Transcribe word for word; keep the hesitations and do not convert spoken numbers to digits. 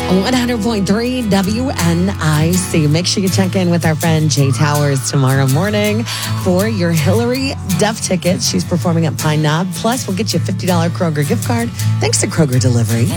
one hundred point three W N I C. Make sure you check in with our friend Jay Towers tomorrow morning for your Hillary Duff tickets. She's performing at Pine Knob. Plus, we'll get you a fifty dollars Kroger gift card thanks to Kroger Delivery.